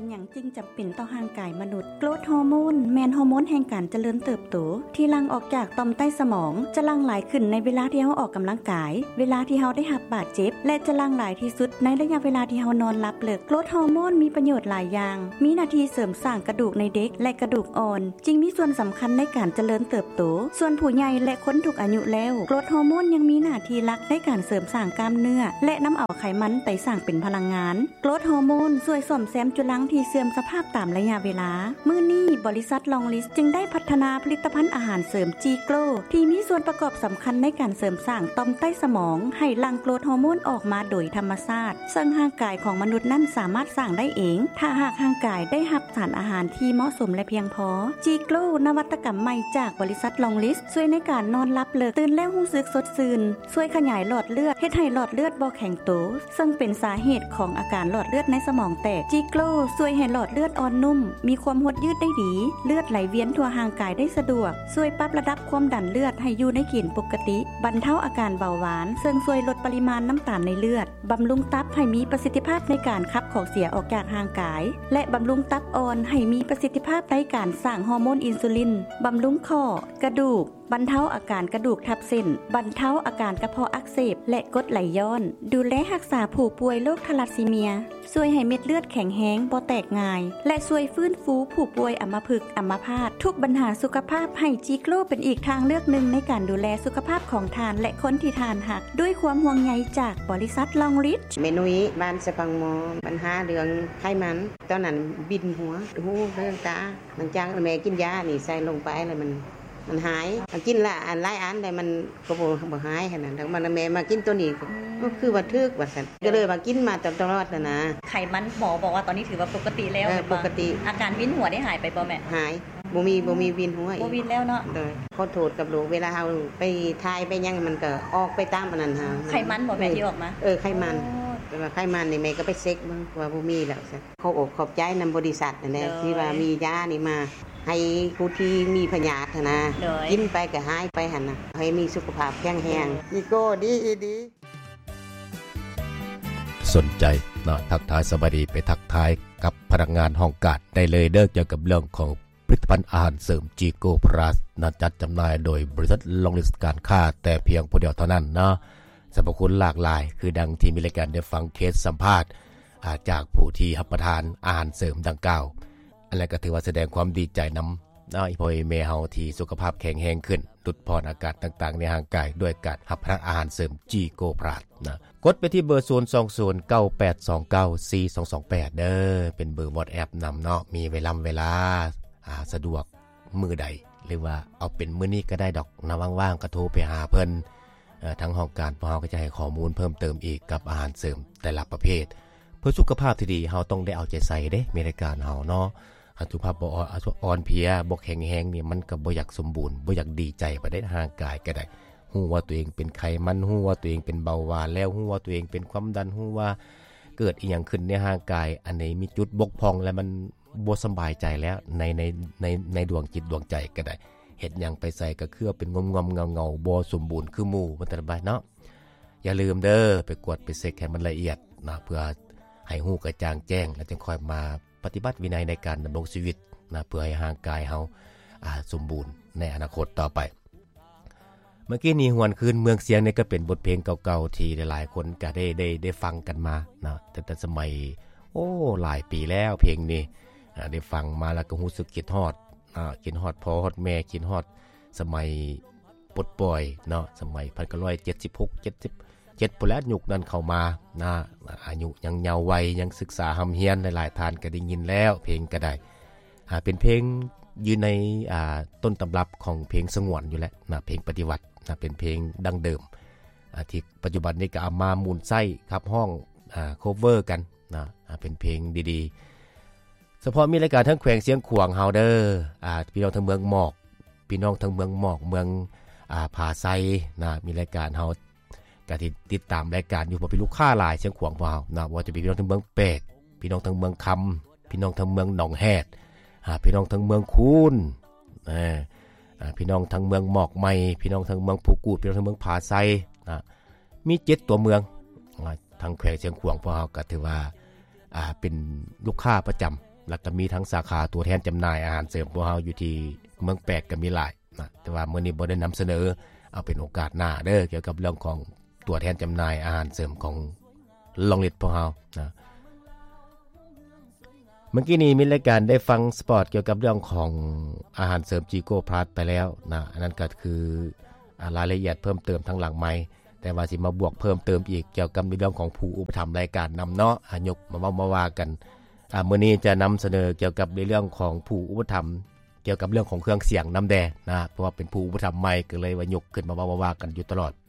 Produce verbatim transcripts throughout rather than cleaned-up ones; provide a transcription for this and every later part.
เป็นหยังจึงจำเป็นต่อร่างกายมนุษย์โกรทฮอร์โมนแม่นฮอร์โมนแห่งการเจริญเติบโตที่หลั่งออกจากต่อมใต้สมองจะหลั่งหลายขึ้นในเวลาที่เฮาออกกำลังกายเวลาที่เฮาได้รับบาดเจ็บและจะหลั่งหลายที่สุดในระยะเวลาที่เฮานอนหลับเลิกโกรทฮอร์โมนมีประโยชน์หลายอย่างมีหน้าที่เสริมสร้างกระดูกในเด็กและกระดูกอ่อนจึงมีส่วนสำคัญในการเจริญเติบโตส่วนผู้ใหญ่และคนทุกอายุแล้วโกรทฮอร์โมนยังมีหน้าที่หลักในการเสริมสร้างกล้ามเนื้อและนำเอาไขมันไปสร้างเป็นพลังงานโกรทฮอร์โมนช่วยซ่อมแซมจุลังที่เสื่อมสภาพตามระยะเวลามื้อนี้บริษัทลองลิสจึงได้พัฒนาผลิตภัณฑ์อาหารเสริมจีโกลที่มีส่วนประกอบสำคัญในการเสริมสร้างต่อมใต้สมองให้หลั่งโกรทฮอร์โมนออกมาโดยธรรมชาติซึ่งร่างกายของมนุษย์นั้นสามารถสร้างได้เองถ้าหากร่างกายได้รับสารอาหารที่เหมาะสมและเพียงพอจีโกลนวัตกรรมใหม่จากบริษัทลองลิสช่วยในการนอนหลับเลิกตื่นแล้วรู้สึกสดชื่นช่วยขยายหลอดเลือดเฮ็ดให้หลอดเลือดบ่แข็งโตซึ่งเป็นสาเหตุของอาการหลอดเลือดในสมองแตกจีโกลช่วยให้หลอดเลือดอ่อนนุ่มมีความหดยืดได้ดีเลือดไหลเวียนทั่วร่างกายได้สะดวกช่วยปรับระดับความดันเลือดให้อยู่ในเกณฑ์ปกติบรรเทาอาการเบาหวานซึ่งช่วยลดปริมาณน้ำตาลในเลือดบำรุงตับให้มีประสิทธิภาพในการขับของเสียออกจากร่างกายและบำรุงตับอ่อนให้มีประสิทธิภาพในการสร้างฮอร์โมนอินซูลินบำรุงข้อกระดูกบรรเทาอาการกระดูกทับเส้นบรรเทาอาการกระเพาะอักเสบและกรดไหลย้อนดูแลรักษาผู้ป่วยโรคทาลัสซีเมียช่วยให้เม็ดเลือดแข็งแรงบ่แตกง่ายและช่วยฟื้นฟูผู้ป่วยอัมพฤกษ์อัมพาตทุกปัญหาสุขภาพให้จีโกลเป็นอีกทางเลือกหนึ่งในการดูแลสุขภาพของทานและคนที่ทานหักด้วยความห่วงใยจากบริษัทลองลิสเมนูนี้บ้านสะพังมอปัญหาเรื่องไขมันตอนนั้นบินหัวหูเรื่องตาหลังจากแม่กินยานี่ใส่ลงไปแล้วมันมันหายกินละอันหลายอันแต่มันก็บ่บ่หายขนาดนั้นมันแม่มากินตัวนี้ก็คือว่าทึกว่าซั่นก็เลยมากินมาตลอดน่ะนะไขมันหมอบอกว่าตอนนี้ถือว่าปกติแล้วปกติอาการวินหัวได้หายไปบ่แม่หายบ่มีบ่มีวินหัวอีกบ่วินแล้วเนาะเลยขอโทษกับลูกเวลาเฮาไปทายไปยังมันก็ออกไปตามอันนั้นฮะไขมันบ่แม่ที่ออกมาเออไขมันแต่ว่าไขมันนี่แม่ก็ไปเช็คมึงว่าบ่มีแล้วซั่นเขาอกขอบใจนำบริษัทนั่นแหละที่ว่ามียานี่มาให้ผู้ที่มีพยาธินะกินไปก็หายไปหั่นน่ะให้มีสุขภาพแข็งแรงอีโก้ดีดีสนใจเนาะทักทายสวัสดีไปทักทายกับพนักงานห้องการได้เลยเด้อเกี่ยวกับเรื่องของผลิตภัณฑ์อาหารเสริมจีโก้พลัสนะจัดจำหน่ายโดยบริษัทลองลิสการค้าแต่เพียงผู้เดียวเท่านั้นเนาะสรรพคุณหลากหลายคือดังที่มีรายการได้ฟังเคสสัมภาษณ์จากผู้ที่รับประทานอาหารเสริมดังกล่าวอันนั้นก็ถือว่าแสดงความดีใจนำเนาะอีพ่อแม่เฮาที่สุขภาพแข็งแรงขึ้นลดพรอาการต่างๆในร่างกายด้วยการรับประทานอาหารเสริมจีโก้พลัสนะกดไปที่เบอร์ศูนย์ สอง ศูนย์ เก้า แปด สอง เก้า สี่ สอง สอง แปดเด้อเป็นเบอร์ WhatsApp นำเนาะมีเวลาเวลาอ่าสะดวกมื้อใดหรือว่าเอาเป็นมื้อนี้ก็ได้ดอกนะว่างๆก็โทรไปหาเพิ่นเอ่อทางห้องการพวกเฮาก็จะให้ข้อมูลเพิ่มเติมอีกกับอาหารเสริมแต่ละประเภทเพื่อสุขภาพที่ดีเฮาต้องได้เอาใจใส่เด้ในรายการเฮาเนาะอันสุขภาพบ่อ่อนเพลียบ่แข็งแรงนี่มันก็บ่อยากสมบูรณ์บ่อยากดีใจบ่ได้ร่างกายก็ได้ฮู้ว่าตัวเองเป็นไขมันฮู้ว่าตัวเองเป็นเบาหวานแล้วฮู้ว่าตัวเองเป็นความดันฮู้ว่าเกิดอีหยังขึ้นในร่างกายอันไหนมีจุดบกพร่องแล้วมันบ่สบายใจแล้วในในในในดวงจิตดวงใจก็ได้เฮ็ดหยังไปใส่ก็คือเป็นงอมๆเงาๆบ่สมบูรณ์คือหมู่มันตะบายเนาะอย่าลืมเด้อไปกวดไปเช็คให้มันละเอียดนะเพื่อให้ฮู้กระจ่างแจ้งแล้วจึงค่อยมาปฏิบัติวินัยในการดำรงชีวิตนะเพื่อให้ร่างกายเฮาอ่าสมบูรณ์ในอนาคตต่อไปเมื่อกี้นี้หวนคืนเมืองเสียงนี่ก็เป็นบทเพลงเก่าๆที่หลายๆคนก็ได้ได้ได้ฟังกันมานะตั้งแต่สมัยโอ้หลายปีแล้วเพลงนี้ได้ฟังมาแล้วก็รู้สึกคิดฮอดอ่าคิดฮอดพ่อฮอดแม่คิดฮอดสมัยปลดปล่อยเนาะสมัยหนึ่งพันเก้าร้อยเจ็ดสิบหก เจ็ดสิบเจ็ดพุ่นแล้วยุคนั้นเข้ามานะอายุยังเยาว์วัยยังศึกษาหำเฮียนหลายๆท่านก็ได้ยินแล้วเพลงก็ได้อ่าเป็นเพลงอยู่ในอ่าต้นตำรับของเพลงสงวนอยู่แล้วนะเพลงปฏิวัตินะเป็นเพลงดั้งเดิมอ่าที่ปัจจุบันนี้ก็เอามาหมุนไส้ครับห้องอ่าโคเวอร์กันนะอ่าเป็นเพลงดีๆเฉพาะมีรายการทั้งแขวงเสียงขวางเฮาเด้ออ่าพี่น้องทั้งเมืองหมอกพี่น้องทั้งเมืองหมอกเมืองอ่าผาไซนะมีรายการเฮาก็ที่ติดตามรายการอยู่บ่เป็นลูกค้าหลายเสียงขวางบ่เฮานะว่าจะเป็นพี่น้องทั้งเมืองแปกพี่น้องทั้งเมืองคำพี่น้องทั้งเมืองหนองแฮดอ่าพี่น้องทั้งเมืองคูนอ่าอ่าพี่น้องทั้งเมืองหมอกใหม่พี่น้องทั้งเมืองภูกูดพี่น้องทั้งเมืองผาไซนะมีเจ็ดตัวเมืองทางแขวงเสียงขวางพวกเฮาก็ถือว่าอ่าเป็นลูกค้าประจแล้วก็มีทั้งสาขาตัวแทนจำหน่ายอาหารเสริมพวกเฮาอยู่ที่เมืองแปดก็มีหลายนะแต่ว่ามื้อนี้บ่ได้นำเสนอเอาเป็นโอกาสหน้าเด้อเกี่ยวกับเรื่องของตัวแทนจำหน่ายอาหารเสริมของลองลิดพวกเฮานะเมื่อกี้นี้มีรายการได้ฟังสปอร์ตเกี่ยวกับเรื่องของอาหารเสริมจีโก้พลัสไปแล้วนะอันนั้นก็คือรายละเอียดเพิ่มเติมทั้งหลังไมค์แต่ว่าสิมาบวกเพิ่มเติมอีกเกี่ยวกับในเรื่องของผู้อุปถัมภ์รายการนำเนาะยกมามาว่ากันอ่ามื้อนี้จะนำเสนอเกี่ยวกับในเรื่องของผู้อุปถัมภ์เกี่ยวกับเรื่องของเครื่องเสียงนำแดนะเพราะว่าเป็นผู้อุปถัมภ์ใหม่ก็เลยว่ายกขึ้นมาว่ากันอยู่ตลอด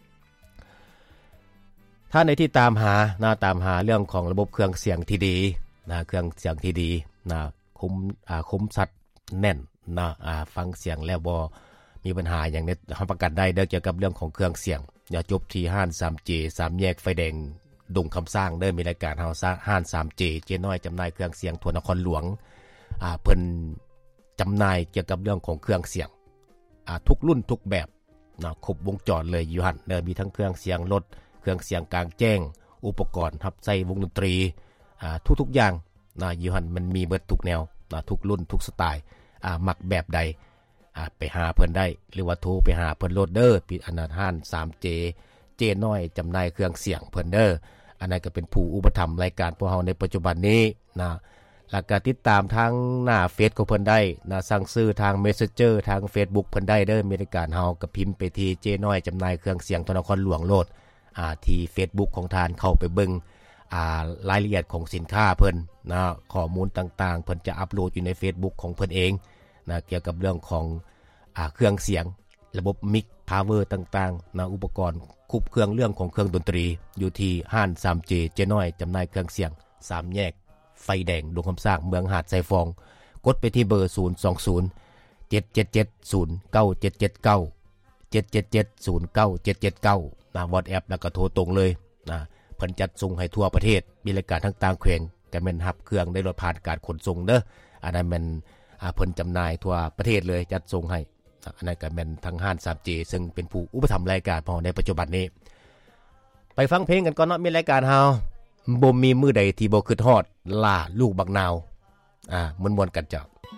ถ้าในที่ตามหานะตามหาเรื่องของระบบเครื่องเสียงที่ดีนะเครื่องเสียงที่ดีนะคุ้มอ่าคุ้มชัดแน่นนะอ่าฟังเสียงแล้วบ่มีปัญหาอย่างนี้รับประกันได้เด้อเกี่ยวกับเรื่องของเครื่องเสียงอย่าจบที่ห้าน ทรี เจ สามแยกไฟแดงดงคำสร้างเด้อมีรายการเฮาซะห้าน ทรี เจ เจ๊น้อยจำหน่ายเครื่องเสียงทั่วนครหลวงอ่าเพิ่นจำหน่ายเกี่ยวกับเรื่องของเครื่องเสียงอ่าทุกรุ่นทุกแบบนะครบวงจรเลยอยู่หั่นเด้อมีทั้งเครื่องเสียงรถเครื่องเสียงกลางแจ้งอุปกรณ์รับใช้วงดนตรีอ่าทุกๆอย่างนะอยู่หั่นมันมีเบิดทุกแนวนะทุกรุ่นทุกสไตล์อ่ามักแบบใดอ่าไปหาเพิ่นได้หรือว่าโทรไปหาเพิ่นโลดเด้อปิดอนาถาน ทรี เจ เจ๊น้อยจำหน่ายเครื่องเสียงเพิ่นเด้ออันนั้นก็เป็นผู้อุปถัมภ์รายการพวกเฮาในปัจจุบันนี้นะแล้วก็ติดตามทางหน้าเฟซของเพิ่นได้นะสั่งซื้อทาง Messenger ทาง Facebook เพิ่นได้เด้อมีรายการเฮาก็พิมพ์ไปที่เจ๊น้อยจำหน่ายเครื่องเสียงนครหลวงโลดอ่าที่ Facebook ของทานเข้าไปเบิ่งอ่ารายละเอียดของสินค้าเพิ่นนะข้อมูลต่างๆเพิ่นจะอัปโหลดอยู่ใน Facebook ของเพิ่นเองนะเกี่ยวกับเรื่องของอ่าเครื่องเสียงระบบมิกพาวเวอร์ต่างๆนะอุปกรณ์คุบเครื่องเรื่องของเครื่องดนตรีอยู่ที่ห้าน ทรี เจ เจ๊น้อยจำหน่ายเครื่องเสียงสามแยกไฟแดงดงคำสร้างเมืองหาดไซฟองกดไปที่เบอร์ศูนย์ สอง ศูนย์ เจ็ด เจ็ด เจ็ด ศูนย์ เก้า เจ็ด เจ็ด เก้า เจ็ด เจ็ด เจ็ด ศูนย์ เก้า เจ็ด เจ็ด เก้านะ WhatsApp แล้วก็โทรตรงเลยนะเพิ่นจัดส่งให้ทั่วประเทศมีรายการทั้งต่างแขวงก็แม่นรับเครื่องได้รถผ่านการขนส่งเด้ออันนั้นมันอ่าเพิ่นจำหน่ายทั่วประเทศเลยจัดส่งให้อันนั้นก็แม่นทางห้าน ทรี เจ ซึ่งเป็นผู้อุปถัมภ์รายการพอในปัจจุบันนี้ไปฟังเพลงกันก่อนเนาะมีรายการเฮาบ่มีมื้อใดที่บ่คิดฮอดล่าลูกบักนาวอ่าม่วนๆกันจ้ะ